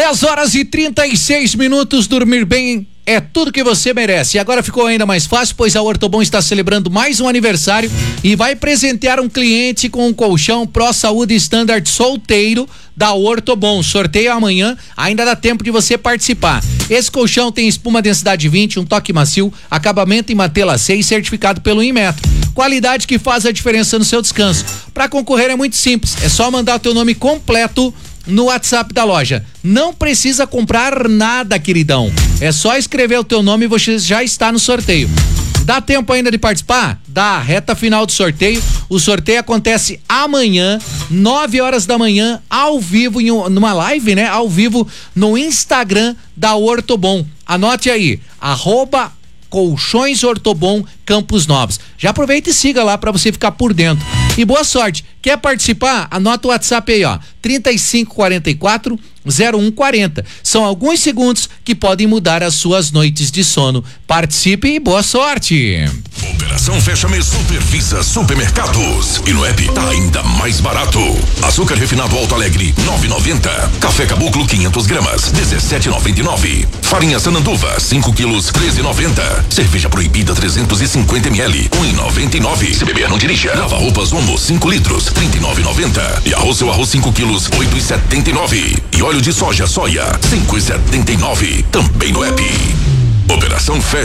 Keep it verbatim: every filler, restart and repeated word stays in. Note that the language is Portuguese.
dez horas e trinta e seis minutos, dormir bem é tudo que você merece. E agora ficou ainda mais fácil, pois a Ortobon está celebrando mais um aniversário e vai presentear um cliente com um colchão Pro Saúde Standard solteiro da Ortobon. Sorteio amanhã, ainda dá tempo de você participar. Esse colchão tem espuma densidade vinte, um toque macio, acabamento em Matela seis, certificado pelo Inmetro. Qualidade que faz a diferença no seu descanso. Para concorrer é muito simples, é só mandar o teu nome completo no WhatsApp da loja. Não precisa comprar nada, queridão. É só escrever o teu nome e você já está no sorteio. Dá tempo ainda de participar? Dá, reta final do sorteio. O sorteio acontece amanhã, nove horas da manhã, ao vivo, em um, numa live, né? Ao vivo no Instagram da Ortobon. Anote aí, arroba Colchões Ortobon Campos Novos. Já aproveita e siga lá para você ficar por dentro. E boa sorte. Quer participar? Anota o WhatsApp aí, ó. trinta e cinco quarenta e quatro zero um quarenta. São alguns segundos que podem mudar as suas noites de sono. Participe e boa sorte. Operação Fecha Mês Supervisa Supermercados. E no app tá ainda mais barato. Açúcar refinado Alto Alegre nove e noventa. Café Caboclo quinhentas gramas dezessete e noventa e nove. Farinha Sananduva cinco quilos treze e noventa. Cerveja Proibida trezentos e cinquenta mililitros um e noventa e nove. Se beber não dirija. Lava roupas Omo cinco litros trinta e nove e noventa. E arroz seu arroz cinco quilos oito e setenta e nove. E óleo de soja soia cinco e setenta e nove. Também no app. Operação Fecha